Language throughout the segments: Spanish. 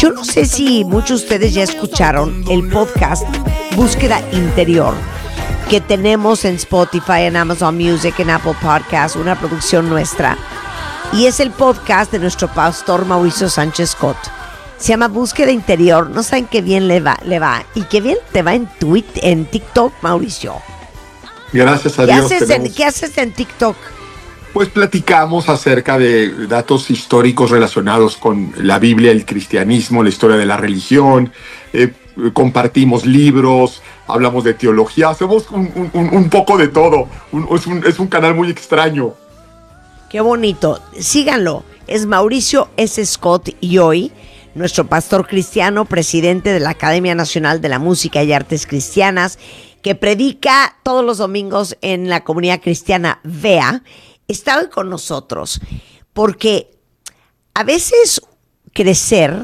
Yo no sé si muchos de ustedes ya escucharon el podcast Búsqueda Interior que tenemos en Spotify, en Amazon Music, en Apple Podcasts, una producción nuestra. Y es el podcast de nuestro pastor Mauricio Sánchez Scott. Se llama Búsqueda Interior. No saben qué bien le va. Y qué bien te va en TikTok, Mauricio. Gracias a Dios. ¿Qué haces en TikTok? Pues platicamos acerca de datos históricos relacionados con la Biblia, el cristianismo, la historia de la religión. Compartimos libros, hablamos de teología, hacemos un poco de todo. Es un canal muy extraño. Qué bonito. Síganlo. Es Mauricio S. Scott y hoy nuestro pastor cristiano, presidente de la Academia Nacional de la Música y Artes Cristianas, que predica todos los domingos en la comunidad cristiana VEA, está hoy con nosotros, porque a veces crecer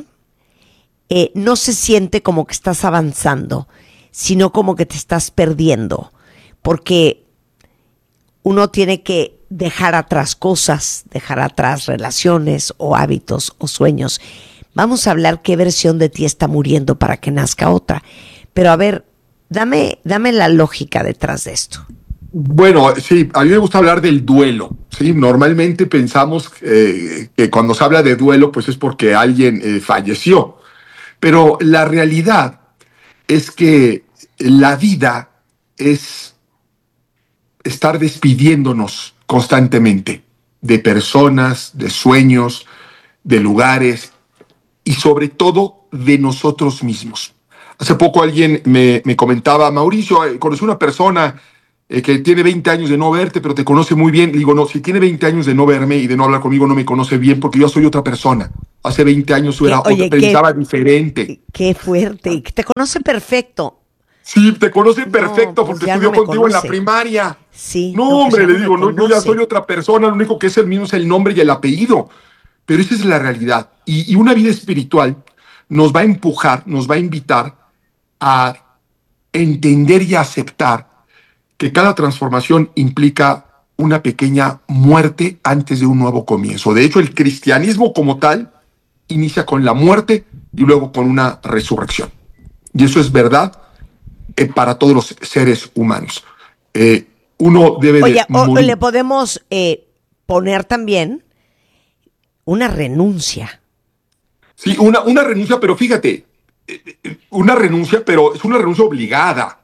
no se siente como que estás avanzando, sino como que te estás perdiendo, porque uno tiene que dejar atrás cosas, dejar atrás relaciones o hábitos o sueños. Vamos a hablar qué versión de ti está muriendo para que nazca otra. Pero a ver, dame la lógica detrás de esto. Bueno, sí, a mí me gusta hablar del duelo, ¿sí? Normalmente pensamos que cuando se habla de duelo, pues es porque alguien falleció. Pero la realidad es que la vida es estar despidiéndonos constantemente de personas, de sueños, de lugares y sobre todo de nosotros mismos. Hace poco alguien me comentaba, Mauricio, conocí una persona que tiene 20 años de no verte, pero te conoce muy bien. Le digo, no, si tiene 20 años de no verme y de no hablar conmigo, no me conoce bien porque yo soy otra persona. Hace 20 años pensaba diferente. Qué fuerte, te conoce perfecto. Sí, te conoce perfecto porque estudió contigo en la primaria. Sí. No, hombre, le digo, no, yo ya soy otra persona, lo único que es el mismo es el nombre y el apellido. Pero esa es la realidad. Y una vida espiritual nos va a empujar, nos va a invitar a entender y a aceptar que cada transformación implica una pequeña muerte antes de un nuevo comienzo. De hecho, el cristianismo como tal inicia con la muerte y luego con una resurrección. Y eso es verdad para todos los seres humanos. Uno debe de morir. Le podemos poner también una renuncia. Sí, una renuncia, pero fíjate, una renuncia, pero es una renuncia obligada.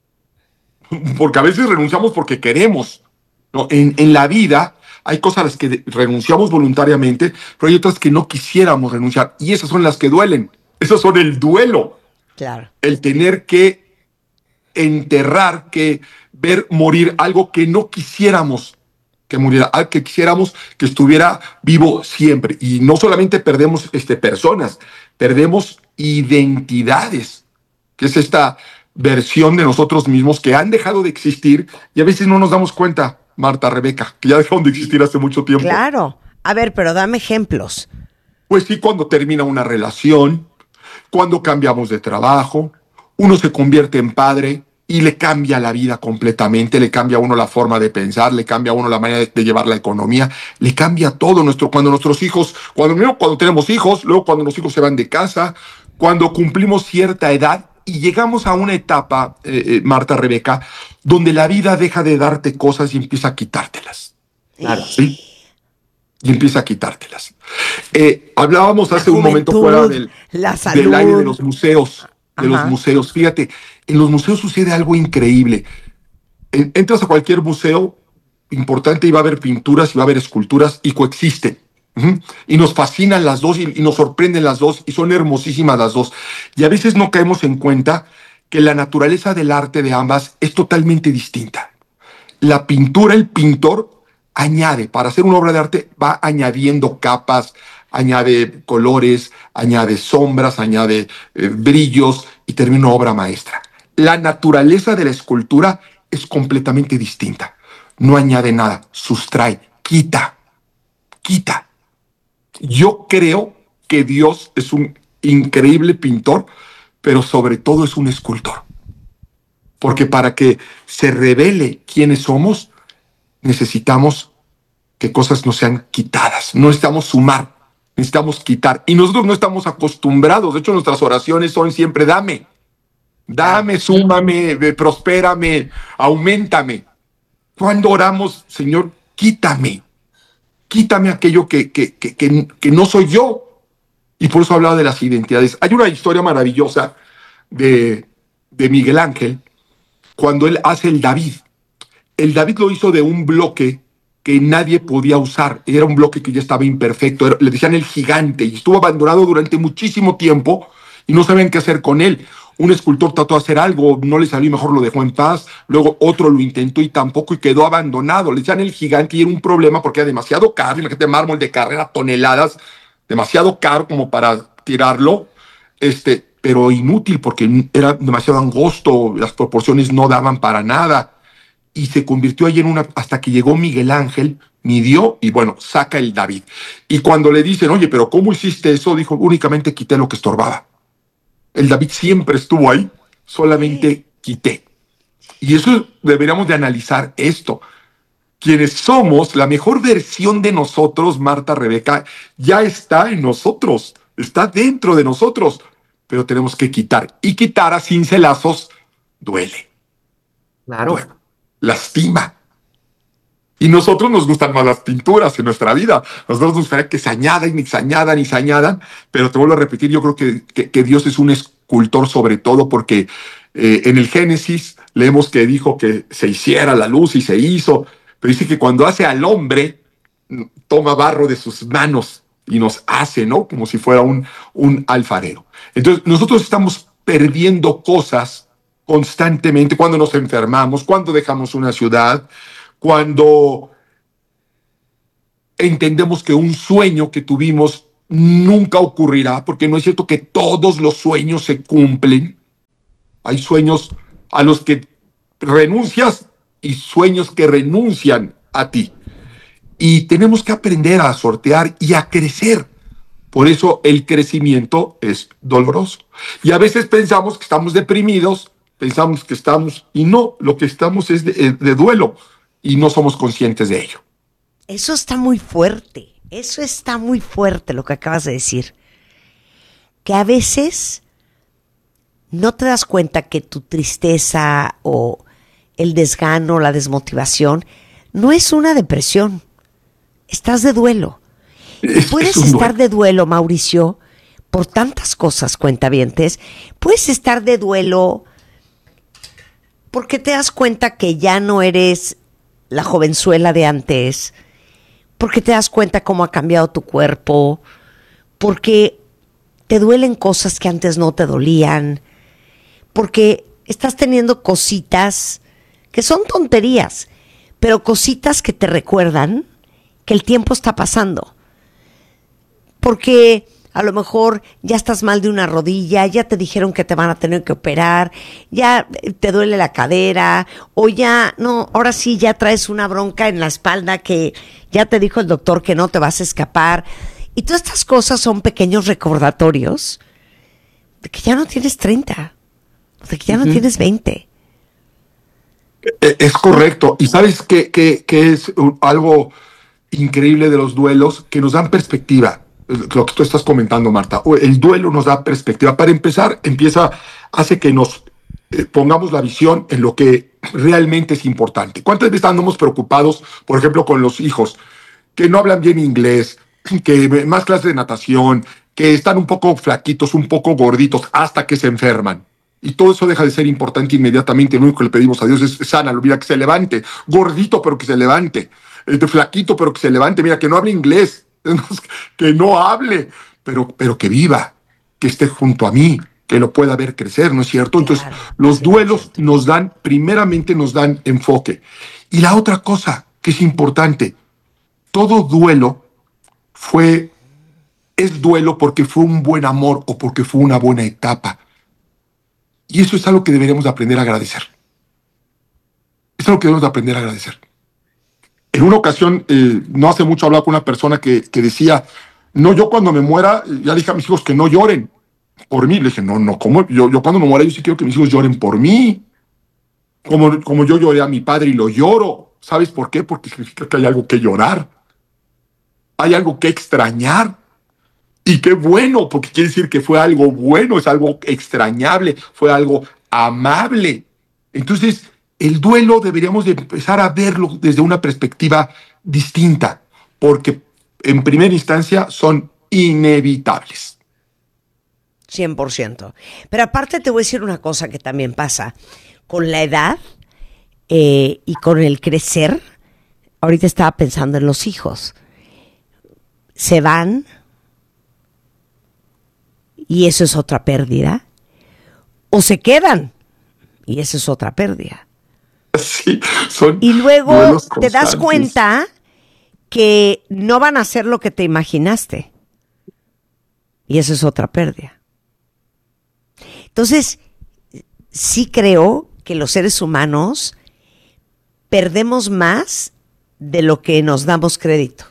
Porque a veces renunciamos porque queremos, ¿no? En la vida hay cosas a las que renunciamos voluntariamente, pero hay otras que no quisiéramos renunciar. Y esas son las que duelen. Esas son el duelo. Claro. El tener que enterrar, que ver morir algo que no quisiéramos que muriera, que quisiéramos que estuviera vivo siempre. Y no solamente perdemos personas, perdemos identidades, que es esta versión de nosotros mismos que han dejado de existir y a veces no nos damos cuenta, Marta, Rebeca, que ya dejaron de existir hace mucho tiempo. Claro. A ver, pero dame ejemplos. Pues sí, cuando termina una relación, cuando cambiamos de trabajo, uno se convierte en padre y le cambia la vida completamente, le cambia a uno la forma de pensar, le cambia a uno la manera de llevar la economía, le cambia todo. Cuando nuestros hijos, cuando tenemos hijos, luego cuando los hijos se van de casa, cuando cumplimos cierta edad y llegamos a una etapa, Marta, Rebeca, donde la vida deja de darte cosas y empieza a quitártelas. Claro. ¿Sí? Y empieza a quitártelas. Hablábamos hace un momento fuera del aire de los museos. Los museos. Fíjate, en los museos sucede algo increíble. Entras a cualquier museo importante y va a haber pinturas y va a haber esculturas y coexisten. Y nos fascinan las dos y nos sorprenden las dos y son hermosísimas las dos. Y a veces no caemos en cuenta que la naturaleza del arte de ambas es totalmente distinta. La pintura, el pintor añade, para hacer una obra de arte va añadiendo capas, añade colores, añade sombras, añade brillos y termina una obra maestra. La naturaleza de la escultura es completamente distinta. No añade nada, sustrae, quita. Yo creo que Dios es un increíble pintor, pero sobre todo es un escultor. Porque para que se revele quiénes somos, necesitamos que cosas no sean quitadas. No necesitamos sumar, necesitamos quitar. Y nosotros no estamos acostumbrados. De hecho, nuestras oraciones son siempre dame. Dame, súmame, prospérame, auméntame. Cuando oramos, Señor, quítame. Quítame aquello que no soy yo. Y por eso hablaba de las identidades. Hay una historia maravillosa de Miguel Ángel cuando él hace el David. El David lo hizo de un bloque que nadie podía usar. Era un bloque que ya estaba imperfecto. Le decían el gigante y estuvo abandonado durante muchísimo tiempo y no sabían qué hacer con él. Un escultor trató de hacer algo, no le salió y mejor lo dejó en paz. Luego otro lo intentó y tampoco y quedó abandonado. Le decían el gigante y era un problema porque era demasiado caro. Imagínate, mármol de carrera, toneladas, demasiado caro como para tirarlo. Pero inútil porque era demasiado angosto, las proporciones no daban para nada. Y se convirtió ahí en una, hasta que llegó Miguel Ángel, midió y bueno, saca el David. Y cuando le dicen, oye, pero ¿cómo hiciste eso? Dijo, únicamente quité lo que estorbaba. El David siempre estuvo ahí, solamente quité. Y eso deberíamos de analizar esto. Quienes somos, la mejor versión de nosotros, Marta, Rebeca, ya está en nosotros, está dentro de nosotros, pero tenemos que quitar. Y quitar a cincelazos duele. Claro. Duele, lastima. Y nosotros nos gustan más las pinturas en nuestra vida. Nosotros nos gustaría que se añadan y se añadan y se añadan, pero te vuelvo a repetir, yo creo que Dios es un escultor sobre todo porque en el Génesis leemos que dijo que se hiciera la luz y se hizo, pero dice que cuando hace al hombre, toma barro de sus manos y nos hace, ¿no? Como si fuera un alfarero. Entonces, nosotros estamos perdiendo cosas constantemente cuando nos enfermamos, cuando dejamos una ciudad, cuando entendemos que un sueño que tuvimos nunca ocurrirá, porque no es cierto que todos los sueños se cumplen. Hay sueños a los que renuncias y sueños que renuncian a ti. Y tenemos que aprender a sortear y a crecer. Por eso el crecimiento es doloroso. Y a veces pensamos que estamos deprimidos, pensamos que estamos, y no, lo que estamos es de duelo y no somos conscientes de ello. Eso está muy fuerte, lo que acabas de decir. Que a veces no te das cuenta que tu tristeza o el desgano, la desmotivación, no es una depresión. Estás de duelo. Puedes estar de duelo, Mauricio, por tantas cosas, cuentavientes. Puedes estar de duelo porque te das cuenta que ya no eres la jovenzuela de antes, porque te das cuenta cómo ha cambiado tu cuerpo, porque te duelen cosas que antes no te dolían, porque estás teniendo cositas que son tonterías, pero cositas que te recuerdan que el tiempo está pasando. Porque a lo mejor ya estás mal de una rodilla, ya te dijeron que te van a tener que operar, ya te duele la cadera, o ya, no, ahora sí ya traes una bronca en la espalda que ya te dijo el doctor que no te vas a escapar. Y todas estas cosas son pequeños recordatorios de que ya no tienes 30, de que ya no tienes 20. Es correcto. Y sabes que es algo increíble de los duelos, que nos dan perspectiva. Lo que tú estás comentando, Marta. El duelo nos da perspectiva. Para empezar, hace que nos pongamos la visión en lo que realmente es importante. ¿Cuántas veces andamos preocupados, por ejemplo, con los hijos que no hablan bien inglés, que más clases de natación, que están un poco flaquitos, un poco gorditos, hasta que se enferman? Y todo eso deja de ser importante inmediatamente. Lo único que le pedimos a Dios es sana, mira, que se levante, gordito pero que se levante, flaquito pero que se levante, mira, que no hable inglés, que no hable, pero que viva, que esté junto a mí, que lo pueda ver crecer, ¿no es cierto? Entonces, los duelos primeramente nos dan enfoque. Y la otra cosa que es importante, todo duelo es duelo porque fue un buen amor o porque fue una buena etapa. Y eso es algo que deberíamos de aprender a agradecer. Es algo que debemos de aprender a agradecer. En una ocasión, no hace mucho, hablaba con una persona que decía, no, yo cuando me muera, ya dije a mis hijos que no lloren por mí. Le dije, no, ¿cómo? Yo cuando me muera, yo sí quiero que mis hijos lloren por mí. Como yo lloré a mi padre y lo lloro. ¿Sabes por qué? Porque significa que hay algo que llorar. Hay algo que extrañar. Y qué bueno, porque quiere decir que fue algo bueno, es algo extrañable, fue algo amable. Entonces, el duelo deberíamos de empezar a verlo desde una perspectiva distinta, porque en primera instancia son inevitables. 100%. Pero aparte te voy a decir una cosa que también pasa. Con la edad y con el crecer, ahorita estaba pensando en los hijos. Se van y eso es otra pérdida. O se quedan y eso es otra pérdida. Sí, son y luego te das cuenta que no van a hacer lo que te imaginaste. Y eso es otra pérdida. Entonces, sí creo que los seres humanos perdemos más de lo que nos damos crédito.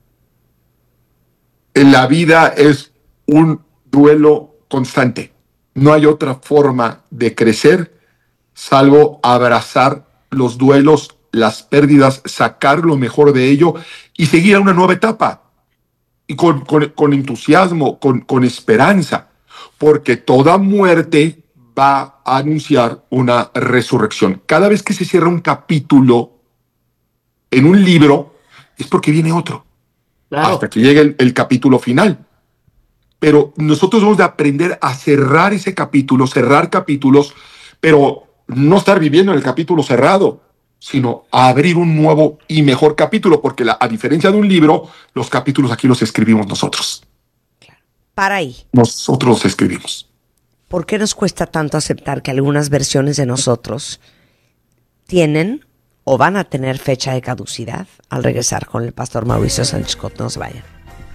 La vida es un duelo constante. No hay otra forma de crecer salvo abrazar los duelos, las pérdidas, sacar lo mejor de ello y seguir a una nueva etapa. Y con entusiasmo, con esperanza. Porque toda muerte va a anunciar una resurrección. Cada vez que se cierra un capítulo en un libro, es porque viene otro. Claro. Hasta que llegue el capítulo final. Pero nosotros debemos de aprender a cerrar ese capítulo, cerrar capítulos, pero no estar viviendo en el capítulo cerrado, sino a abrir un nuevo y mejor capítulo, porque a diferencia de un libro, los capítulos aquí los escribimos nosotros. Para ahí. Nosotros los escribimos. ¿Por qué nos cuesta tanto aceptar que algunas versiones de nosotros tienen o van a tener fecha de caducidad? Al regresar con el pastor Mauricio Sánchez Cot, no se vayan.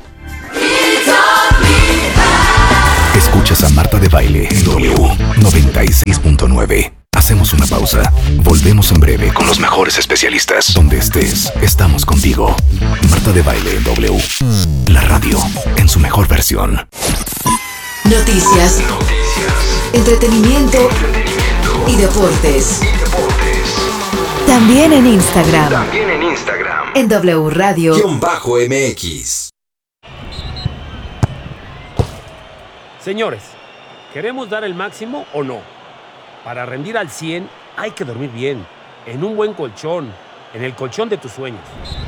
Escuchas a Marta de Baile en W 96.9. Hacemos una pausa. Volvemos en breve con los mejores especialistas. Donde estés, estamos contigo. Marta de Baile en W. La radio en su mejor versión. Noticias. Entretenimiento y deportes. También en Instagram. En W Radio-MX. Señores, ¿queremos dar el máximo o no? Para rendir al 100 hay que dormir bien, en un buen colchón, en el colchón de tus sueños.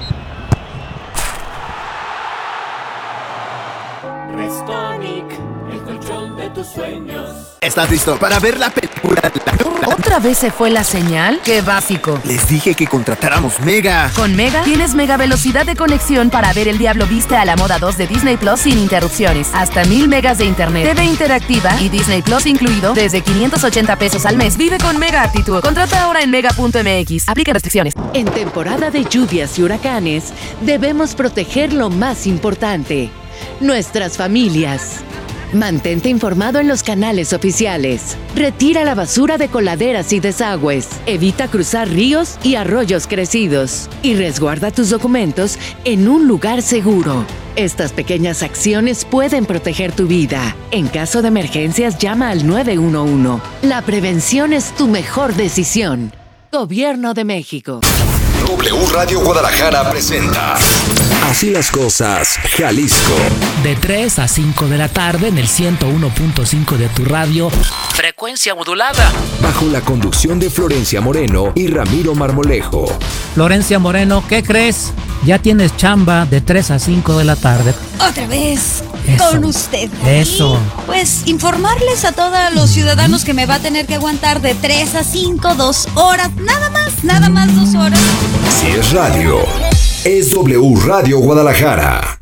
Restonic, el colchón de tus sueños. ¿Estás listo para ver la película? ¿Otra vez se fue la señal? ¡Qué básico! Les dije que contratáramos Mega. Con Mega tienes mega velocidad de conexión para ver El Diablo Viste a la Moda 2 de Disney Plus sin interrupciones. Hasta 1000 megas de internet, TV interactiva y Disney Plus incluido desde 580 pesos al mes. Vive con Mega Actitud. Contrata ahora en mega.mx. Aplica restricciones. En temporada de lluvias y huracanes, debemos proteger lo más importante: nuestras familias. Mantente informado en los canales oficiales. Retira la basura de coladeras y desagües. Evita cruzar ríos y arroyos crecidos. Y resguarda tus documentos en un lugar seguro. Estas pequeñas acciones pueden proteger tu vida. En caso de emergencias, llama al 911. La prevención es tu mejor decisión. Gobierno de México. W Radio Guadalajara presenta Así las cosas, Jalisco. De 3 a 5 de la tarde en el 101.5 de tu radio. Frecuencia modulada. Bajo la conducción de Florencia Moreno y Ramiro Marmolejo. Florencia Moreno, ¿qué crees? Ya tienes chamba de 3 a 5 de la tarde. Otra vez Eso. con usted. Eso. Y pues informarles a todos los ciudadanos que me va a tener que aguantar de 3 a 5, 2 horas. Nada más 2 horas. Si es radio, es W Radio Guadalajara.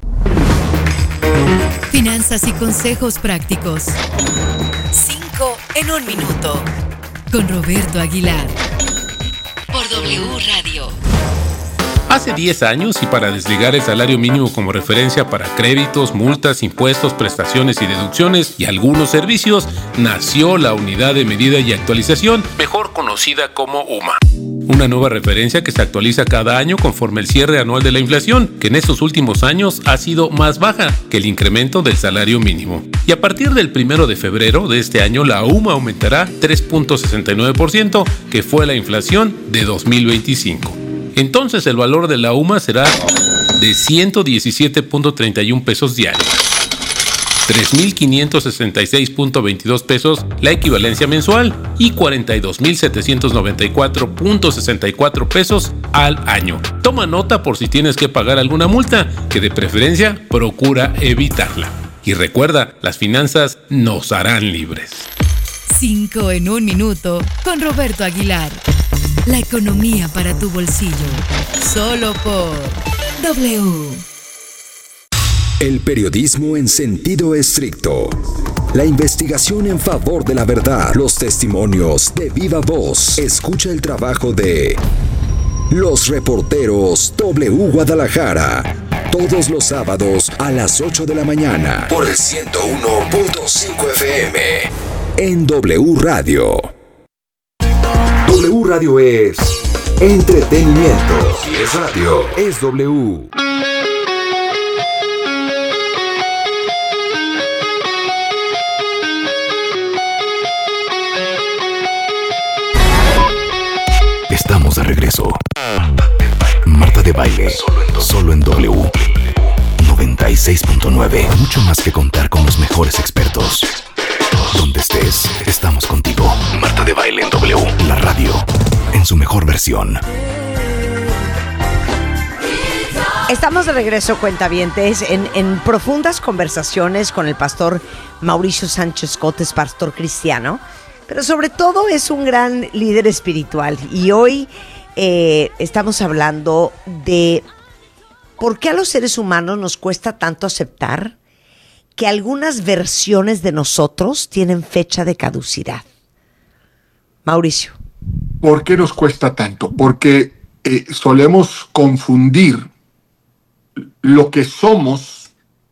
Finanzas y consejos prácticos. 5 en 1 minuto. Con Roberto Aguilar. Por W Radio. Hace 10 años, y para desligar el salario mínimo como referencia para créditos, multas, impuestos, prestaciones y deducciones y algunos servicios, nació la Unidad de Medida y Actualización, mejor conocida como UMA. Una nueva referencia que se actualiza cada año conforme el cierre anual de la inflación, que en estos últimos años ha sido más baja que el incremento del salario mínimo. Y a partir del 1 de febrero de este año, la UMA aumentará 3.69%, que fue la inflación de 2025. Entonces el valor de la UMA será de 117.31 pesos diarios. 3,566.22 pesos la equivalencia mensual y 42,794.64 pesos al año. Toma nota por si tienes que pagar alguna multa, que de preferencia procura evitarla. Y recuerda, las finanzas nos harán libres. 5 en 1 minuto con Roberto Aguilar. La economía para tu bolsillo. Solo por W. El periodismo en sentido estricto. La investigación en favor de la verdad. Los testimonios de viva voz. Escucha el trabajo de los reporteros W Guadalajara. Todos los sábados a las 8 de la mañana. Por el 101.5 FM. En W Radio. W Radio es entretenimiento. Y es radio. Es W. Estamos de regreso. Marta de Baile, solo en W 96.9. Mucho más que contar con los mejores expertos. Donde estés, estamos contigo. Marta de Baile en W, la radio, en su mejor versión. Estamos de regreso, cuentavientes, en profundas conversaciones con el pastor Mauricio Sánchez Cotes, pastor cristiano, pero sobre todo es un gran líder espiritual. Y hoy estamos hablando de por qué a los seres humanos nos cuesta tanto aceptar que algunas versiones de nosotros tienen fecha de caducidad. Mauricio. ¿Por qué nos cuesta tanto? Porque solemos confundir lo que somos,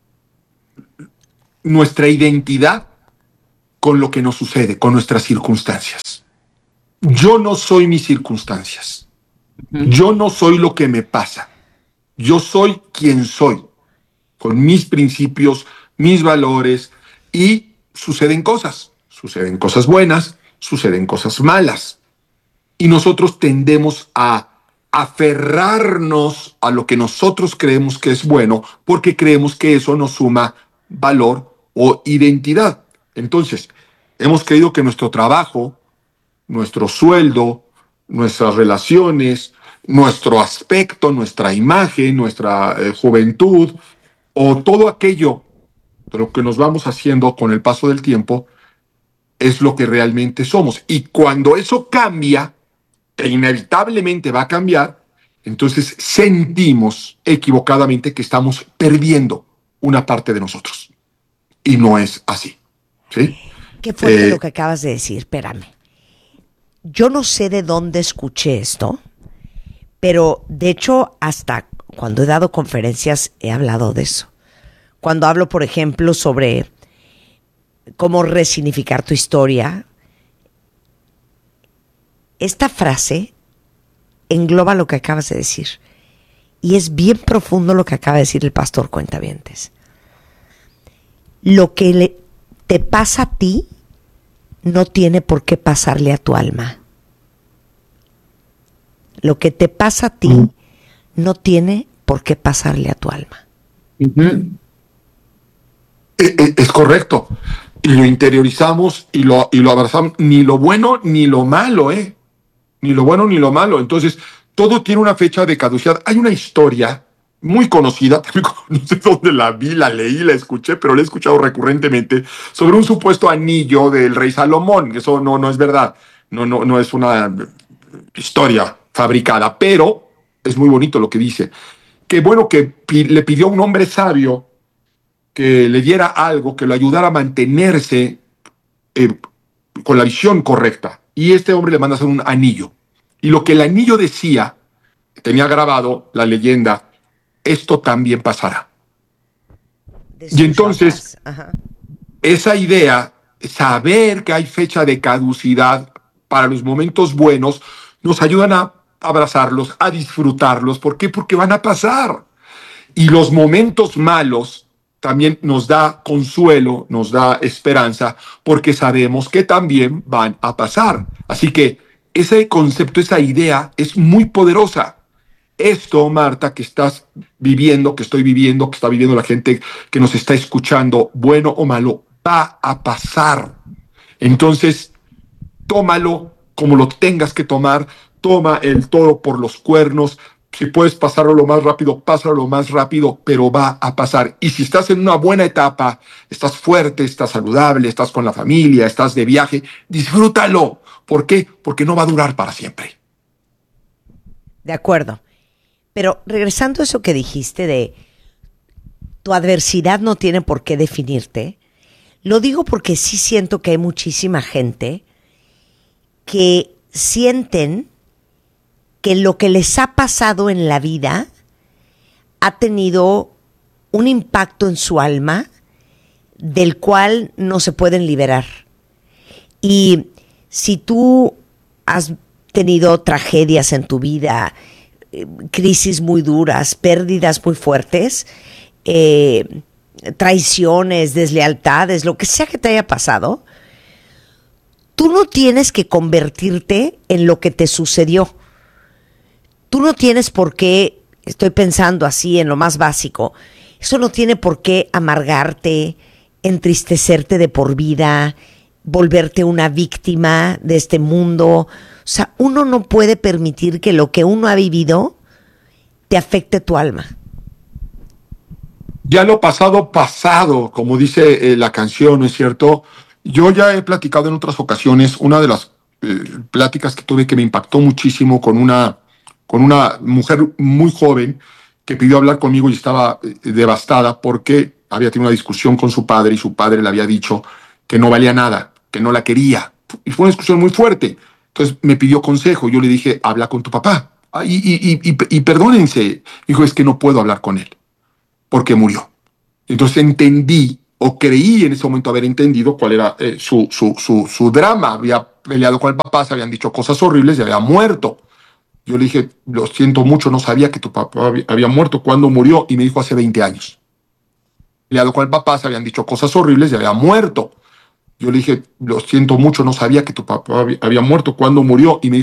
nuestra identidad, con lo que nos sucede, con nuestras circunstancias. Yo no soy mis circunstancias. Yo no soy lo que me pasa. Yo soy quien soy, con mis principios, mis valores, y suceden cosas buenas, suceden cosas malas. Y nosotros tendemos a aferrarnos a lo que nosotros creemos que es bueno, porque creemos que eso nos suma valor o identidad. Entonces, hemos creído que nuestro trabajo, nuestro sueldo, nuestras relaciones, nuestro aspecto, nuestra imagen, nuestra juventud, o todo aquello de lo que nos vamos haciendo con el paso del tiempo, es lo que realmente somos. Y cuando eso cambia, e inevitablemente va a cambiar, entonces sentimos equivocadamente que estamos perdiendo una parte de nosotros. Y no es así. ¿Sí? ¿Qué fue lo que acabas de decir? Espérame. Yo no sé de dónde escuché esto, pero de hecho hasta cuando he dado conferencias he hablado de eso. Cuando hablo, por ejemplo, sobre cómo resignificar tu historia, esta frase engloba lo que acabas de decir. Y es bien profundo lo que acaba de decir el pastor Cuentavientes. Lo que te pasa a ti no tiene por qué pasarle a tu alma. Lo que te pasa a ti no tiene por qué pasarle a tu alma. Es correcto. Y lo interiorizamos y lo abrazamos. Ni lo bueno ni lo malo, Ni lo bueno ni lo malo. Entonces, todo tiene una fecha de caducidad. Hay una historia muy conocida, no sé dónde la vi, la leí, la escuché, pero la he escuchado recurrentemente, sobre un supuesto anillo del rey Salomón. Eso no es verdad. No es una historia fabricada, pero es muy bonito lo que dice. Que bueno, que le pidió a un hombre sabio que le diera algo, que lo ayudara a mantenerse con la visión correcta. Y este hombre le manda a hacer un anillo. Y lo que el anillo decía, tenía grabado la leyenda: esto también pasará. Y entonces, esa idea, saber que hay fecha de caducidad para los momentos buenos, nos ayudan a abrazarlos, a disfrutarlos. ¿Por qué? Porque van a pasar. Y los momentos malos también nos da consuelo, nos da esperanza, porque sabemos que también van a pasar. Así que ese concepto, esa idea es muy poderosa. esto, Marta, que estás viviendo, que estoy viviendo, que está viviendo la gente que nos está escuchando, bueno o malo, va a pasar. Entonces, tómalo como lo tengas que tomar, toma el toro por los cuernos. Si puedes pasarlo lo más rápido, pásalo lo más rápido, pero va a pasar. Y si estás en una buena etapa, estás fuerte, estás saludable, estás con la familia, estás de viaje, disfrútalo. ¿Por qué? Porque no va a durar para siempre. De acuerdo. Pero regresando a eso que dijiste de tu adversidad no tiene por qué definirte, lo digo porque sí siento que hay muchísima gente que sienten que lo que les ha pasado en la vida ha tenido un impacto en su alma del cual no se pueden liberar. Y si tú has tenido tragedias en tu vida, crisis muy duras, pérdidas muy fuertes, traiciones, deslealtades, lo que sea que te haya pasado, tú no tienes que convertirte en lo que te sucedió. Tú no tienes por qué, estoy pensando así en lo más básico, eso no tiene por qué amargarte, entristecerte de por vida, volverte una víctima de este mundo. O sea, uno no puede permitir que lo que uno ha vivido te afecte tu alma. Ya lo pasado, pasado, como dice la canción, ¿no es cierto? Yo ya he platicado en otras ocasiones, una de las pláticas que tuve que me impactó muchísimo con una mujer muy joven que pidió hablar conmigo y estaba devastada porque había tenido una discusión con su padre y su padre le había dicho que no valía nada, que no la quería. Y fue una discusión muy fuerte. Entonces me pidió consejo. Yo le dije, habla con tu papá. Y perdónense. Dijo, es que no puedo hablar con él porque murió. Entonces entendí, o creí en ese momento haber entendido cuál era su drama. Había peleado con el papá, se habían dicho cosas horribles y había muerto. Yo le dije, lo siento mucho, no sabía que tu papá había muerto. ¿Cuándo murió? Y me dijo, hace 20 años. Peleado con el papá, se habían dicho cosas horribles y había muerto. Yo le dije, lo siento mucho, no sabía que tu papá había muerto. ¿Cuándo murió? Y me